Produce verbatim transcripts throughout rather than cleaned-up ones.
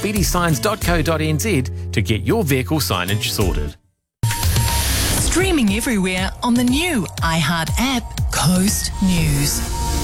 graffiti signs dot co dot n z to get your vehicle signage sorted. Streaming everywhere on the new iHeart app, Coast News.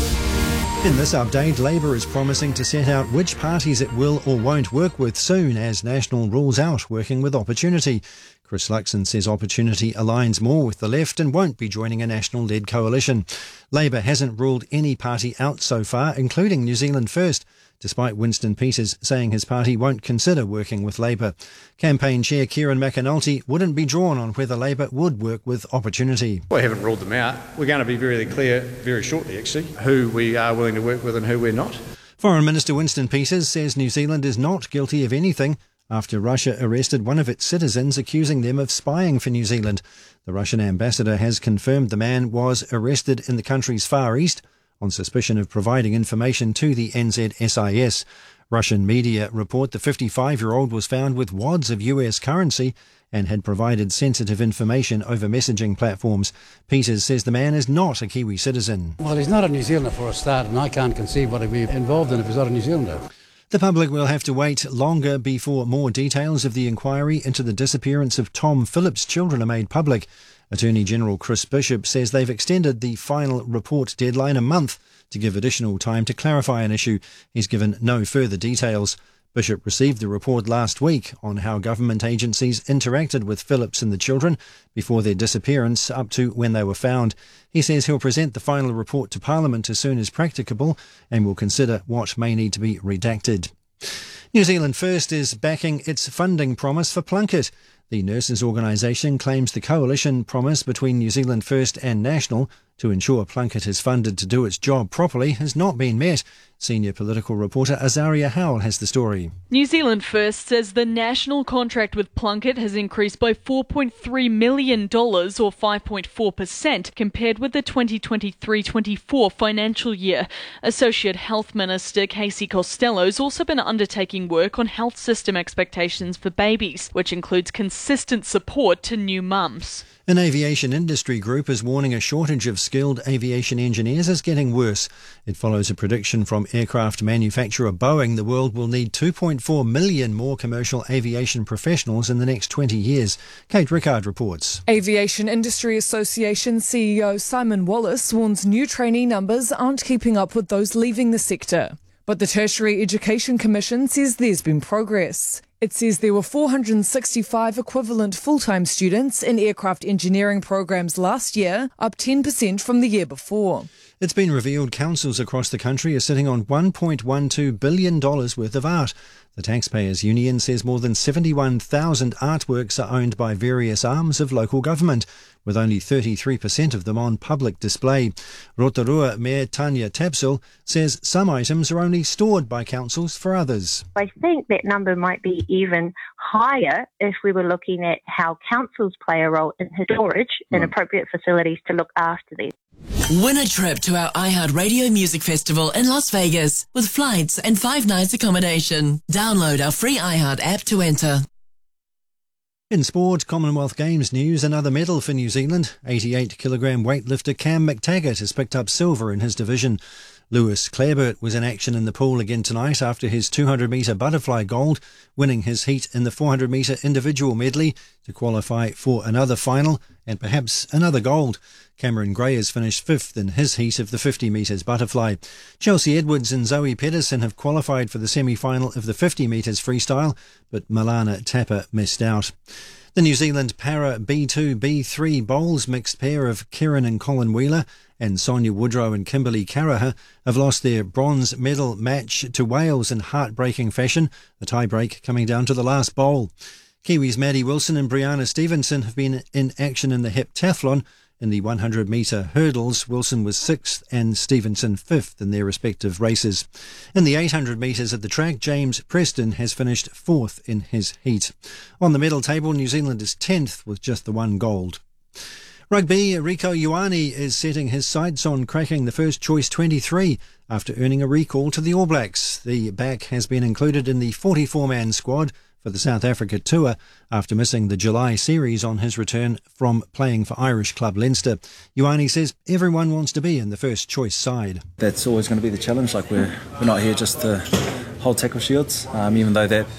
In this update, Labour is promising to set out which parties it will or won't work with soon as National rules out working with Opportunity. Chris Luxon says Opportunity aligns more with the left and won't be joining a National-led coalition. Labour hasn't ruled any party out so far, including New Zealand First, despite Winston Peters saying his party won't consider working with Labour. Campaign Chair Kieran McAnulty wouldn't be drawn on whether Labour would work with Opportunity. We haven't ruled them out. We're going to be very clear very shortly, actually, who we are willing to work with and who we're not. Foreign Minister Winston Peters says New Zealand is not guilty of anything after Russia arrested one of its citizens, accusing them of spying for New Zealand. The Russian ambassador has confirmed the man was arrested in the country's Far East on suspicion of providing information to the N Z S I S. Russian media report the fifty-five-year-old was found with wads of U S currency and had provided sensitive information over messaging platforms. Peters says the man is not a Kiwi citizen. Well, he's not a New Zealander for a start, and I can't conceive what he'd be involved in if he's not a New Zealander. The public will have to wait longer before more details of the inquiry into the disappearance of Tom Phillips' children are made public. Attorney General Chris Bishop says they've extended the final report deadline a month to give additional time to clarify an issue. He's given no further details. Bishop received the report last week on how government agencies interacted with Phillips and the children before their disappearance up to when they were found. He says he'll present the final report to Parliament as soon as practicable and will consider what may need to be redacted. New Zealand First is backing its funding promise for Plunket. The nurses' organisation claims the coalition promise between New Zealand First and National to ensure Plunket is funded to do its job properly has not been met. Senior political reporter Azaria Howell has the story. New Zealand First says the national contract with Plunket has increased by four point three million dollars or five point four percent compared with the twenty twenty-three twenty-four financial year. Associate Health Minister Casey Costello has also been undertaking work on health system expectations for babies, which includes consistent support to new mums. An aviation industry group is warning a shortage of skilled aviation engineers is getting worse. It follows a prediction from aircraft manufacturer Boeing the world will need two point four million more commercial aviation professionals in the next twenty years. Kate Rickard reports. Aviation Industry Association C E O Simon Wallace warns new trainee numbers aren't keeping up with those leaving the sector. But the Tertiary Education Commission says there's been progress. It says there were four hundred sixty-five equivalent full-time students in aircraft engineering programs last year, up ten percent from the year before. It's been revealed councils across the country are sitting on one point one two billion dollars worth of art. The Taxpayers Union says more than seventy-one thousand artworks are owned by various arms of local government, with only thirty-three percent of them on public display. Rotorua Mayor Tanya Tapsell says some items are only stored by councils for others. I think that number might be even higher if we were looking at how councils play a role in storage and appropriate facilities to look after these. Win a trip to our iHeart Radio Music Festival in Las Vegas with flights and five nights accommodation. Download our free iHeart app to enter. In sport, Commonwealth Games news, another medal for New Zealand. eighty-eight kilogram weightlifter Cam McTaggart has picked up silver in his division. Lewis Clareburt was in action in the pool again tonight after his two hundred metre butterfly gold, winning his heat in the four hundred metre individual medley to qualify for another final and perhaps another gold. Cameron Gray has finished fifth in his heat of the fifty metres butterfly. Chelsea Edwards and Zoe Pedersen have qualified for the semi-final of the fifty metres freestyle, but Milana Tapper missed out. The New Zealand Para B two B three bowls mixed pair of Kieran and Colin Wheeler and Sonia Woodrow and Kimberly Caraher have lost their bronze medal match to Wales in heartbreaking fashion, the tie-break coming down to the last bowl. Kiwis Maddie Wilson and Brianna Stevenson have been in action in the heptathlon. In the one hundred metre hurdles, Wilson was sixth and Stevenson fifth in their respective races. In the eight hundred metres at the track, James Preston has finished fourth in his heat. On the medal table, New Zealand is tenth with just the one gold. Rugby, Rieko Ioane is setting his sights on cracking the first choice twenty-three after earning a recall to the All Blacks. The back has been included in the forty-four man squad for the South Africa tour after missing the July series on his return from playing for Irish club Leinster. Ioane says everyone wants to be in the first choice side. That's always going to be the challenge. Like we're we're not here just to hold tackle shields, um, even though that